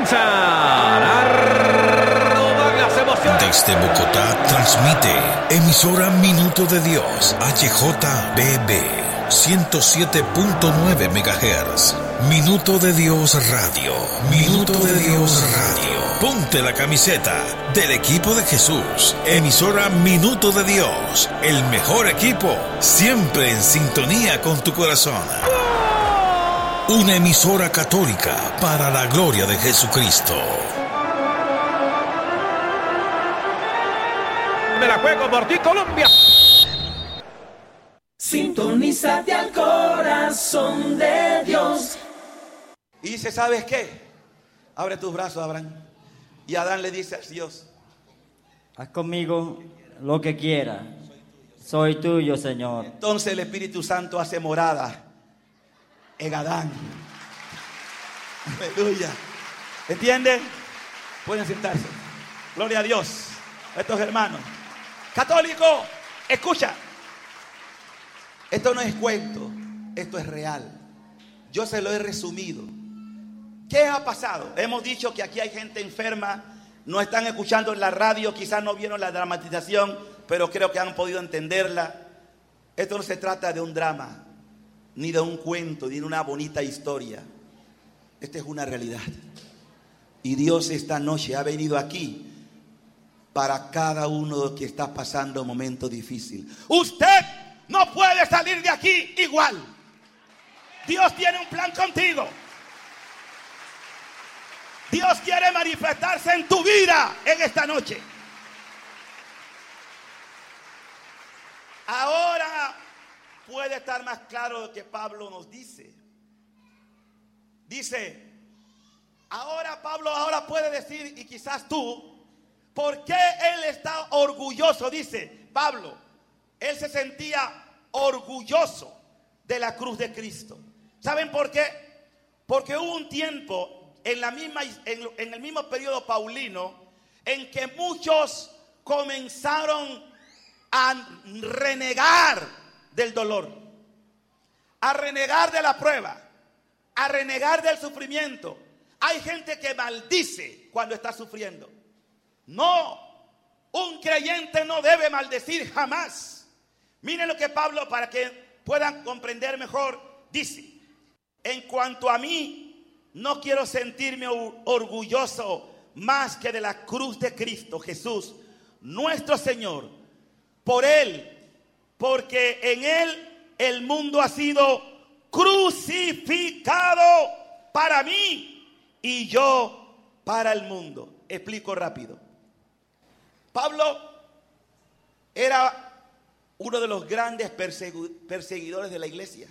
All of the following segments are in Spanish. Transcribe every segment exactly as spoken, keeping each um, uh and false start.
comienzan a rodar las emociones. Desde Bogotá transmite emisora Minuto de Dios, H J B B, ciento siete punto nueve megahertz. Minuto de Dios Radio. Minuto de Dios Radio. Ponte la camiseta del equipo de Jesús. Emisora Minuto de Dios. El mejor equipo, siempre en sintonía con tu corazón. Una emisora católica para la gloria de Jesucristo. Me la juego por ti, Colombia. Sintonízate al corazón de Dios. Y dice, ¿sabes qué? Abre tus brazos, Abraham. Y Adán le dice a Dios: haz conmigo lo que quieras. Soy tuyo, Señor. Entonces el Espíritu Santo hace morada en Adán. Aleluya. ¿Entienden? Pueden sentarse. Gloria a Dios. Estos hermanos católicos, escucha. Esto no es cuento, esto es real. Yo se lo he resumido. ¿Qué ha pasado? Hemos dicho que aquí hay gente enferma, no están escuchando en la radio, quizás no vieron la dramatización, pero creo que han podido entenderla. Esto no se trata de un drama, ni de un cuento, ni de una bonita historia. Esta es una realidad. Y Dios esta noche ha venido aquí para cada uno que está pasando un momento difícil. Usted no puede salir de aquí igual. Dios tiene un plan contigo. Dios quiere manifestarse en tu vida en esta noche. Ahora puede estar más claro lo que Pablo nos dice. Dice, ahora Pablo ahora puede decir, y quizás tú, ¿por qué él está orgulloso? Dice Pablo, él se sentía orgulloso de la cruz de Cristo. ¿Saben por qué? Porque hubo un tiempo en, la misma, en, en el mismo periodo paulino en que muchos comenzaron a renegar del dolor, a renegar de la prueba, a renegar del sufrimiento. Hay gente que maldice cuando está sufriendo. No, un creyente no debe maldecir jamás. Miren lo que Pablo, para que puedan comprender mejor, dice: en cuanto a mí, no quiero sentirme orgulloso más que de la cruz de Cristo Jesús, nuestro Señor. Por Él, porque en Él el mundo ha sido crucificado para mí y yo para el mundo. Explico rápido. Pablo era uno de los grandes persegu- perseguidores de la iglesia.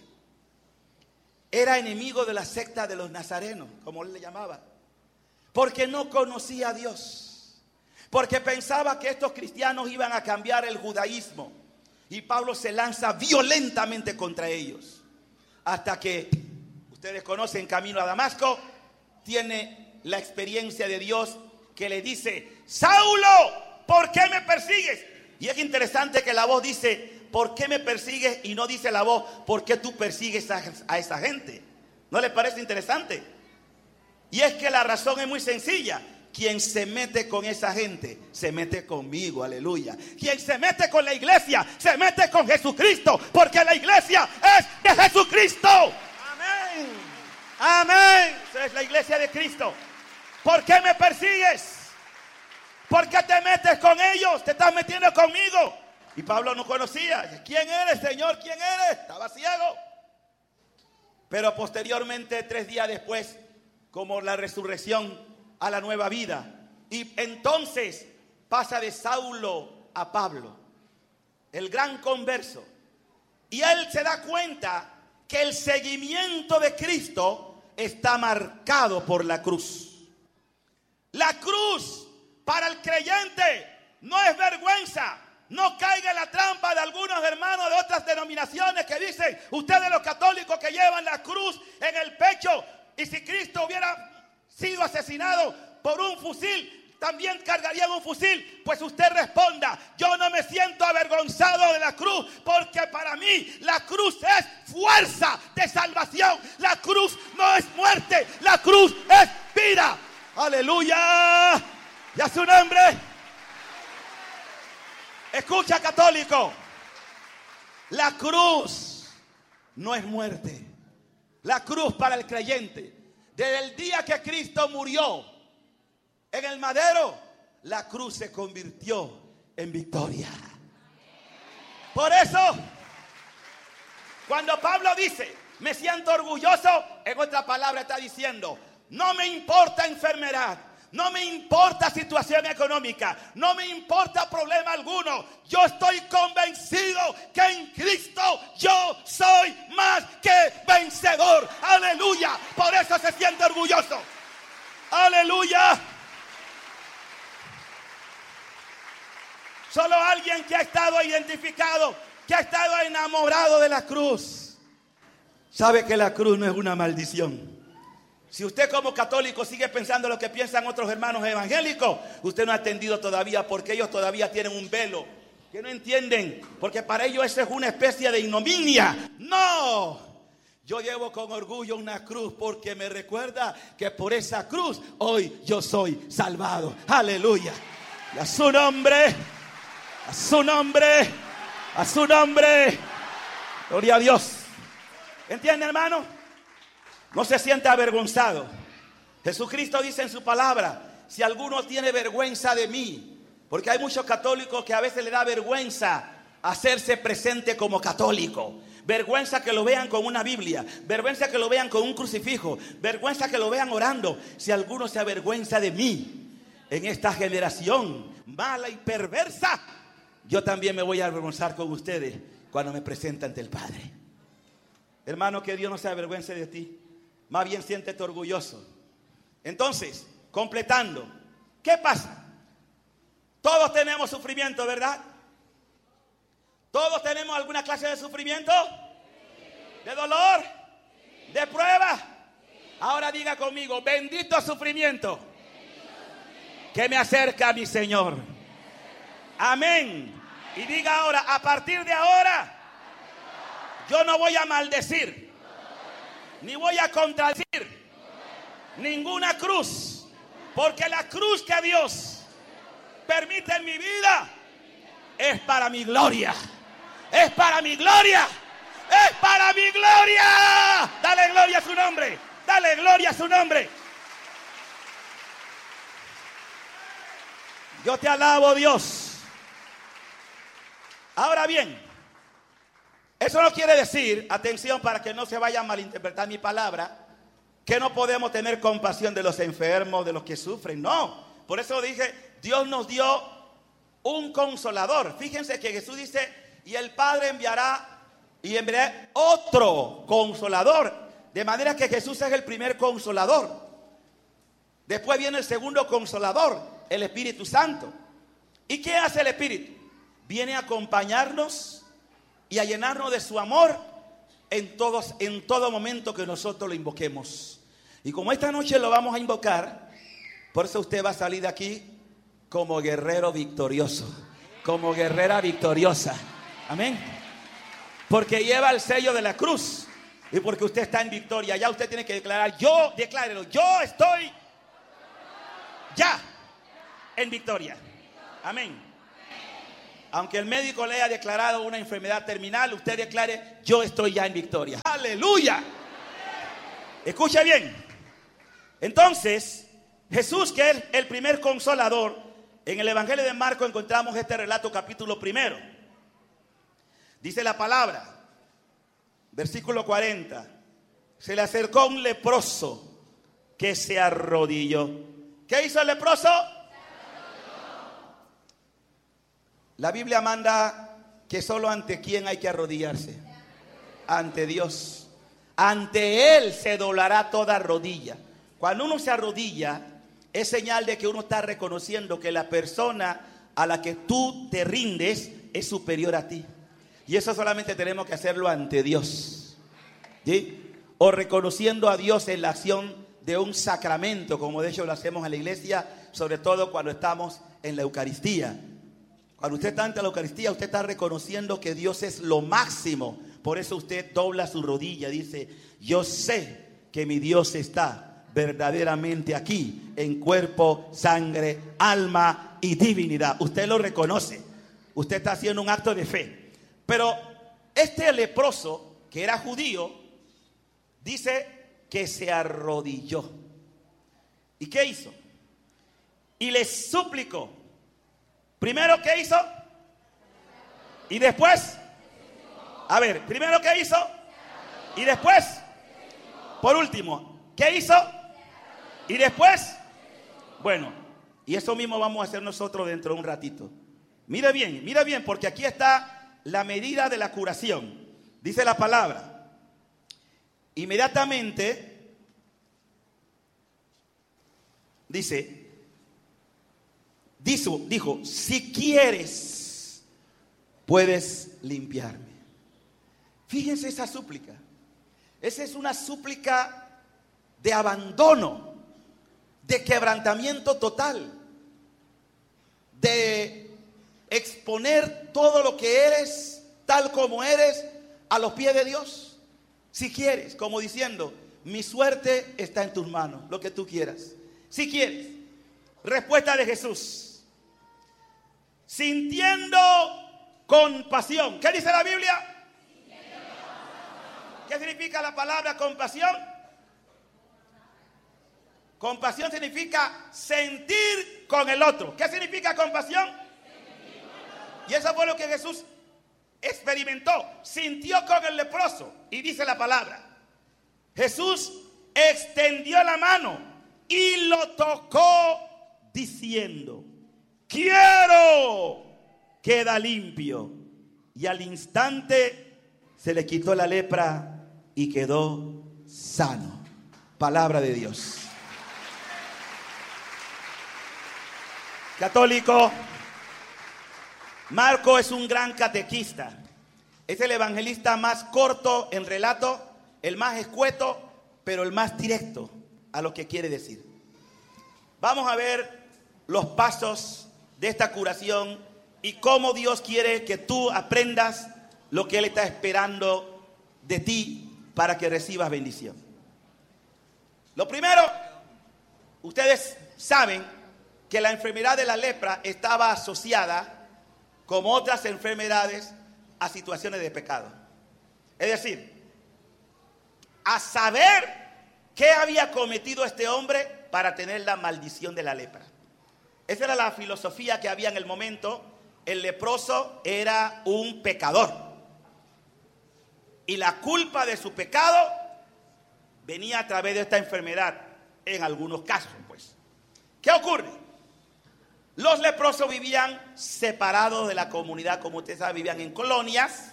Era enemigo de la secta de los nazarenos, como él le llamaba, porque no conocía a Dios, porque pensaba que estos cristianos iban a cambiar el judaísmo, y Pablo se lanza violentamente contra ellos, hasta que, ustedes conocen, camino a Damasco, tiene la experiencia de Dios que le dice: Saulo, ¿por qué me persigues? Y es interesante que la voz dice: ¿por qué me persigues? Y no dice la voz: ¿por qué tú persigues a, a esa gente? ¿No les parece interesante? Y es que la razón es muy sencilla. Quien se mete con esa gente, se mete conmigo, aleluya. Quien se mete con la iglesia, se mete con Jesucristo, porque la iglesia es de Jesucristo. Amén. Amén. Esa es la iglesia de Cristo. ¿Por qué me persigues? ¿Por qué te metes con ellos? Te estás metiendo conmigo. Y Pablo no conocía. ¿Quién eres, Señor? ¿Quién eres? Estaba ciego. Pero posteriormente, tres días después, como la resurrección a la nueva vida. Y entonces pasa de Saulo a Pablo, el gran converso. Y él se da cuenta que el seguimiento de Cristo está marcado por la cruz. La cruz para el creyente no es vergüenza. No caiga en la trampa de algunos hermanos de otras denominaciones que dicen: ustedes los católicos que llevan la cruz en el pecho, y si Cristo hubiera sido asesinado por un fusil, también cargarían un fusil. Pues usted responda: yo no me siento avergonzado de la cruz, porque para mí la cruz es fuerza de salvación. La cruz no es muerte, la cruz es vida. Aleluya. Y a su nombre. Escucha, católico. La cruz no es muerte. La cruz para el creyente. Desde el día que Cristo murió en el madero, la cruz se convirtió en victoria. Por eso, cuando Pablo dice, me siento orgulloso, en otra palabra está diciendo, no me importa enfermedad, no me importa situación económica, no me importa problema alguno. Yo estoy convencido que en Cristo yo soy más que vencedor. Aleluya. Por eso se siente orgulloso. Aleluya. Solo alguien que ha estado identificado, que ha estado enamorado de la cruz, sabe que la cruz no es una maldición. Si usted como católico sigue pensando lo que piensan otros hermanos evangélicos, usted no ha entendido todavía, porque ellos todavía tienen un velo que no entienden, porque para ellos eso es una especie de ignominia. No, yo llevo con orgullo una cruz porque me recuerda que por esa cruz hoy yo soy salvado. Aleluya. Y a su nombre, a su nombre, a su nombre. Gloria a Dios. ¿Entiende, hermano? No se sienta avergonzado. Jesucristo dice en su palabra, si alguno tiene vergüenza de mí, porque hay muchos católicos que a veces le da vergüenza hacerse presente como católico. Vergüenza que lo vean con una Biblia, vergüenza que lo vean con un crucifijo, vergüenza que lo vean orando. Si alguno se avergüenza de mí en esta generación mala y perversa, yo también me voy a avergonzar con ustedes cuando me presente ante el Padre. Hermano, que Dios no se avergüence de ti. Más bien siéntete orgulloso. Entonces, completando, ¿qué pasa? Todos tenemos sufrimiento, ¿verdad? ¿Todos tenemos alguna clase de sufrimiento? ¿De dolor? ¿De prueba? Ahora diga conmigo, bendito sufrimiento que me acerca a mi Señor. Amén. Y diga ahora, a partir de ahora, yo no voy a maldecir, ni voy a contradecir ninguna cruz, porque la cruz que Dios permite en mi vida es para mi gloria, es para mi gloria, es para mi gloria. Dale gloria a su nombre, dale gloria a su nombre. Yo te alabo, Dios. Ahora bien, eso no quiere decir, atención para que no se vaya a malinterpretar mi palabra, que no podemos tener compasión de los enfermos, de los que sufren. No, por eso dije, Dios nos dio un consolador. Fíjense que Jesús dice, y el Padre enviará, y enviará otro consolador. De manera que Jesús es el primer consolador. Después viene el segundo consolador, el Espíritu Santo. ¿Y qué hace el Espíritu? Viene a acompañarnos y a llenarnos de su amor en, todos, en todo momento que nosotros lo invoquemos. Y como esta noche lo vamos a invocar, por eso usted va a salir de aquí como guerrero victorioso, como guerrera victoriosa. Amén. Porque lleva el sello de la cruz y porque usted está en victoria. Ya usted tiene que declarar, yo, declárelo, yo estoy ya en victoria. Amén. Aunque el médico le haya declarado una enfermedad terminal, usted declare, yo estoy ya en victoria. ¡Aleluya! Escuche bien. Entonces, Jesús, que es el primer consolador, en el Evangelio de Marcos encontramos este relato, capítulo primero. Dice la palabra, versículo cuarenta. Se le acercó un leproso que se arrodilló. ¿Qué hizo el leproso? La Biblia manda que solo ante quién hay que arrodillarse. Ante Dios. Ante Él se doblará toda rodilla. Cuando uno se arrodilla, es señal de que uno está reconociendo que la persona a la que tú te rindes es superior a ti. Y eso solamente tenemos que hacerlo ante Dios. ¿Sí? O reconociendo a Dios en la acción de un sacramento, como de hecho lo hacemos en la iglesia, sobre todo cuando estamos en la Eucaristía. Cuando usted está ante la Eucaristía, usted está reconociendo que Dios es lo máximo. Por eso usted dobla su rodilla, dice, yo sé que mi Dios está verdaderamente aquí en cuerpo, sangre, alma y divinidad. Usted lo reconoce. Usted está haciendo un acto de fe. Pero este leproso, que era judío, dice que se arrodilló. ¿Y qué hizo? Y le suplicó. Primero, ¿qué hizo? Y después, a ver, primero, ¿qué hizo? Y después, por último, ¿qué hizo? Y después, bueno, y eso mismo vamos a hacer nosotros dentro de un ratito. Mire bien, mire bien, porque aquí está la medida de la curación. Dice la palabra. Inmediatamente, dice, dijo, dijo, si quieres, puedes limpiarme. Fíjense esa súplica. Esa es una súplica de abandono, de quebrantamiento total, de exponer todo lo que eres, tal como eres, a los pies de Dios. Si quieres, como diciendo, mi suerte está en tus manos, lo que tú quieras. Si quieres. Respuesta de Jesús. Sintiendo compasión. ¿Qué dice la Biblia? ¿Qué significa la palabra compasión? Compasión significa sentir con el otro. ¿Qué significa compasión? Y eso fue lo que Jesús experimentó. Sintió con el leproso. Y dice la palabra. Jesús extendió la mano y lo tocó diciendo, quiero, queda limpio. Y al instante se le quitó la lepra y quedó sano. Palabra de Dios. Católico, Marco es un gran catequista. Es el evangelista más corto en relato, el más escueto, pero el más directo a lo que quiere decir. Vamos a ver los pasos de esta curación y cómo Dios quiere que tú aprendas lo que Él está esperando de ti para que recibas bendición. Lo primero, ustedes saben que la enfermedad de la lepra estaba asociada, como otras enfermedades, a situaciones de pecado. Es decir, a saber qué había cometido este hombre para tener la maldición de la lepra. Esa era la filosofía que había en el momento. El leproso era un pecador. Y la culpa de su pecado venía a través de esta enfermedad, en algunos casos, pues. ¿Qué ocurre? Los leprosos vivían separados de la comunidad, como usted sabe, vivían en colonias.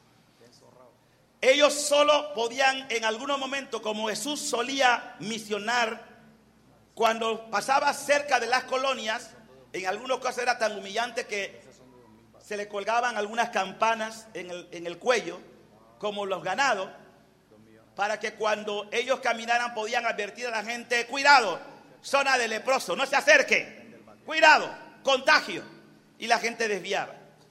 Ellos solo podían, en algunos momentos, como Jesús solía misionar, cuando pasaba cerca de las colonias, en algunos casos era tan humillante que se le colgaban algunas campanas en el, en el cuello, como los ganados, para que cuando ellos caminaran podían advertir a la gente, cuidado, zona de leproso, no se acerque. Cuidado, contagio. Y la gente desviaba.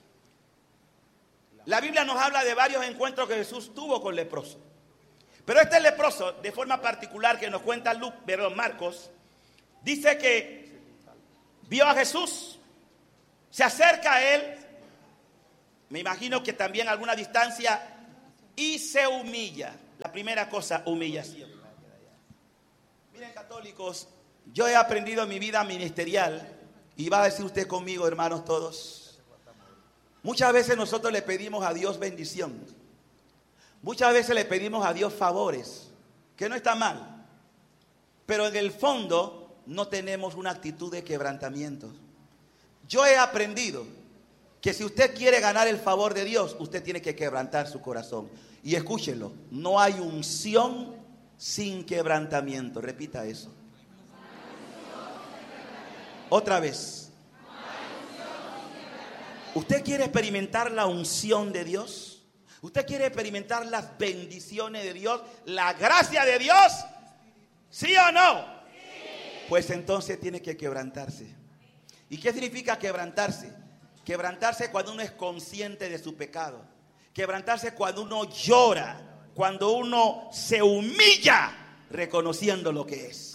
La Biblia nos habla de varios encuentros que Jesús tuvo con leprosos. Pero este leproso, de forma particular, que nos cuenta Luke, perdón, Marcos, dice que vio a Jesús, se acerca a él, me imagino que también a alguna distancia, y se humilla. La primera cosa, humillación. Miren, católicos, yo he aprendido en mi vida ministerial, y va a decir usted conmigo, hermanos todos, muchas veces nosotros le pedimos a Dios bendición, muchas veces le pedimos a Dios favores, que no está mal, pero en el fondo no tenemos una actitud de quebrantamiento. Yo he aprendido que si usted quiere ganar el favor de Dios, usted tiene que quebrantar su corazón. Y escúchenlo, no hay unción sin quebrantamiento. Repita eso. Otra vez. ¿Usted quiere experimentar la unción de Dios? ¿Usted quiere experimentar las bendiciones de Dios? ¿La gracia de Dios? ¿Sí o no? Sí. Pues entonces tiene que quebrantarse. ¿Y qué significa quebrantarse? Quebrantarse cuando uno es consciente de su pecado. Quebrantarse cuando uno llora, cuando uno se humilla reconociendo lo que es.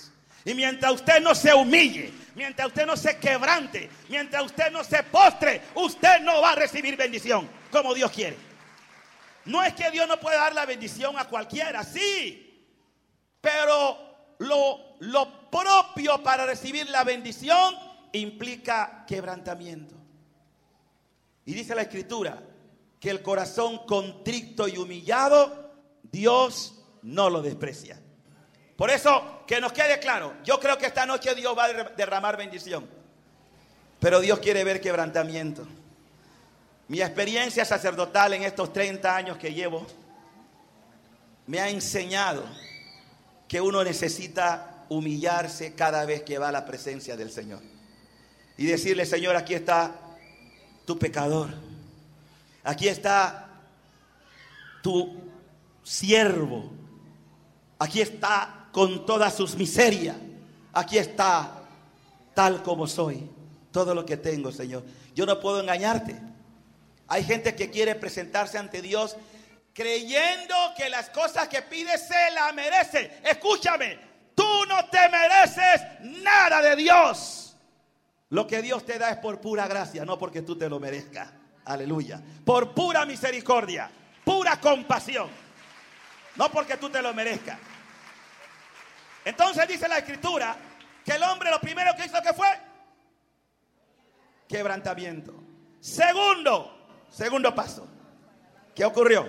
Y mientras usted no se humille, mientras usted no se quebrante, mientras usted no se postre, usted no va a recibir bendición como Dios quiere. No es que Dios no pueda dar la bendición a cualquiera, sí, pero lo, lo propio para recibir la bendición implica quebrantamiento. Y dice la Escritura que el corazón contrito y humillado, Dios no lo desprecia. Por eso, que nos quede claro, yo creo que esta noche Dios va a derramar bendición, pero Dios quiere ver quebrantamiento. Mi experiencia sacerdotal en estos treinta años que llevo me ha enseñado que uno necesita humillarse cada vez que va a la presencia del Señor y decirle: Señor, aquí está tu pecador, aquí está tu siervo, aquí está con todas sus miserias, aquí está tal como soy, todo lo que tengo, Señor. Yo no puedo engañarte. Hay gente que quiere presentarse ante Dios creyendo que las cosas que pide se las merece. Escúchame, tú no te mereces nada de Dios. Lo que Dios te da es por pura gracia, no porque tú te lo merezcas. Aleluya. Por pura misericordia, pura compasión, no porque tú te lo merezcas. Entonces dice la Escritura que el hombre lo primero que hizo, ¿qué fue? Quebrantamiento. Segundo, segundo paso. ¿Qué ocurrió?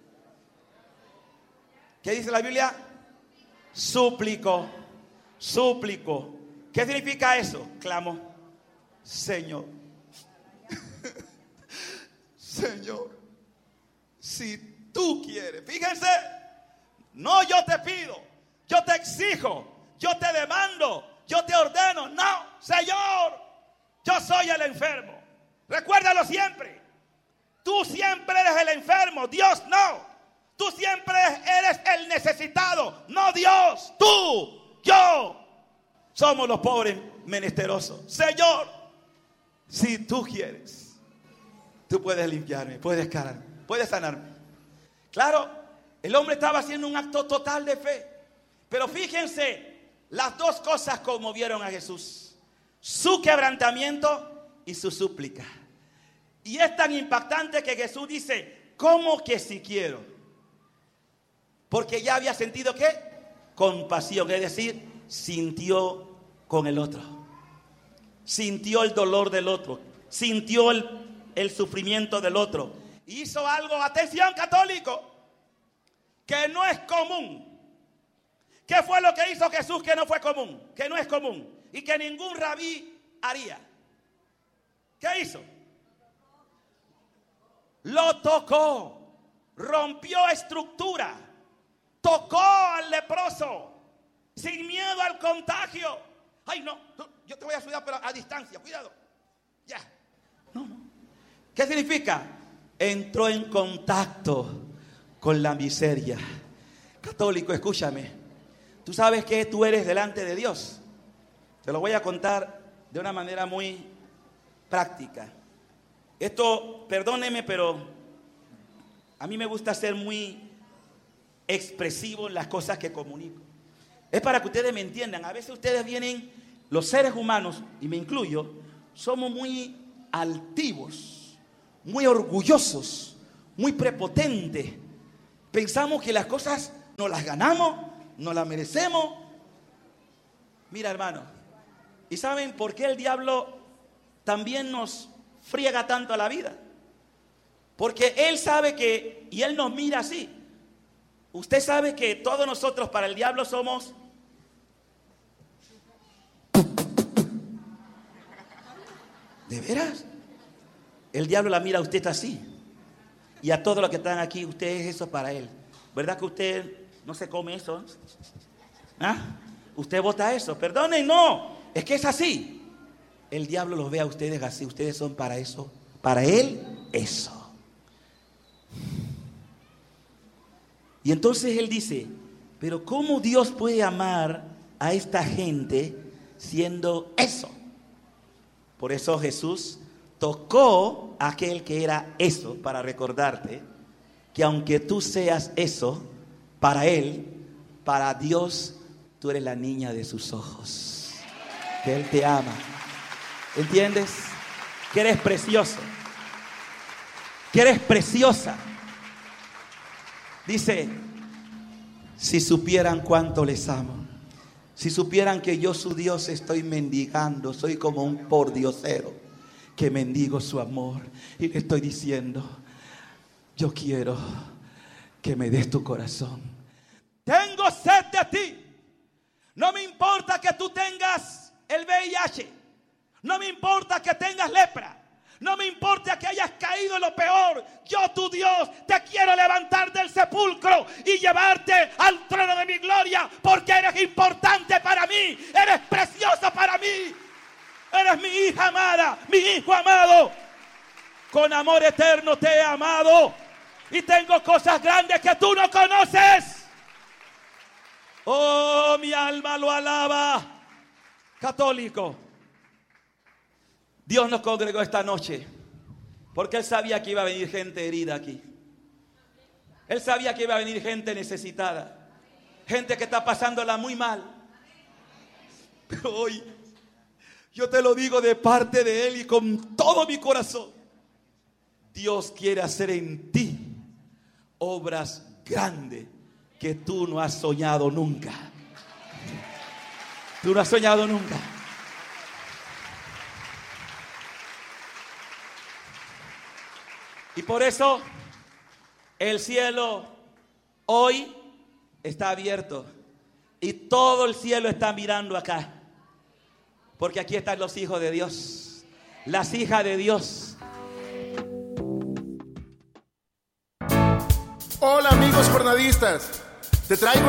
¿Qué dice la Biblia? Súplico, súplico. ¿Qué significa eso? Clamó: Señor, Señor, si tú quieres. Fíjense, no yo te pido, yo te exijo, yo te demando, yo te ordeno. No, Señor, yo soy el enfermo. Recuérdalo siempre. Tú siempre eres el enfermo, Dios no. Tú siempre eres el necesitado, no Dios. Tú, yo, somos los pobres menesterosos. Señor, si tú quieres, tú puedes limpiarme, puedes sanarme, puedes sanarme. Claro, el hombre estaba haciendo un acto total de fe. Pero fíjense, las dos cosas conmovieron a Jesús: su quebrantamiento y su súplica. Y es tan impactante que Jesús dice: ¿cómo que si quiero? Porque ya había sentido ¿qué? Compasión, es decir, sintió con el otro, sintió el dolor del otro, sintió el, el sufrimiento del otro. Hizo algo, atención católico, que no es común. ¿Qué fue lo que hizo Jesús que no fue común? Que no es común y que ningún rabí haría. ¿Qué hizo? Lo tocó, rompió estructura, tocó al leproso sin miedo al contagio. Ay, no, yo te voy a ayudar, pero a distancia, cuidado. Ya. No, no. ¿Qué significa? Entró en contacto con la miseria. Católico, escúchame. Tú sabes que tú eres delante de Dios. Te lo voy a contar de una manera muy práctica. Esto, perdóneme, pero a mí me gusta ser muy expresivo en las cosas que comunico. Es para que ustedes me entiendan. A veces ustedes vienen, los seres humanos, y me incluyo, somos muy altivos, muy orgullosos, muy prepotentes. Pensamos que las cosas no las ganamos, no las merecemos. Mira, hermano, ¿y saben por qué el diablo también nos friega tanto a la vida? Porque él sabe que, y él nos mira así. Usted sabe que todos nosotros para el diablo somos ¿de veras? El diablo la mira a usted así. Y a todos los que están aquí, usted es eso para él. ¿Verdad que usted no se come eso? ¿Ah? Usted vota eso. Perdonen, no. Es que es así. El diablo los ve a ustedes así. Ustedes son para eso. Para él, eso. Y entonces él dice: pero ¿cómo Dios puede amar a esta gente siendo eso? Por eso Jesús tocó a aquel que era eso, para recordarte que aunque tú seas eso, para Él, para Dios, tú eres la niña de sus ojos, que Él te ama. ¿Entiendes? Que eres precioso, que eres preciosa. Dice, si supieran cuánto les amo, si supieran que yo su Dios estoy mendigando, soy como un pordiosero que mendigo su amor y le estoy diciendo, yo quiero que me des tu corazón. Tengo sed de ti. No me importa que tú tengas el V I H, no me importa que tengas lepra, no me importa que hayas caído en lo peor. Yo, tu Dios, te quiero levantar del sepulcro y llevarte al trono de mi gloria, porque eres importante para mí, eres preciosa para mí, eres mi hija amada, mi hijo amado. Con amor eterno te he amado y tengo cosas grandes que tú no conoces. Oh, mi alma lo alaba. Católico, Dios nos congregó esta noche porque Él sabía que iba a venir gente herida aquí. Él sabía que iba a venir gente necesitada, gente que está pasándola muy mal. Pero hoy yo te lo digo de parte de Él y con todo mi corazón. Dios quiere hacer en ti obras grandes que tú no has soñado nunca. Tú no has soñado nunca. Y por eso el cielo hoy está abierto y todo el cielo está mirando acá, porque aquí están los hijos de Dios, las hijas de Dios. Hola amigos jornadistas, te traigo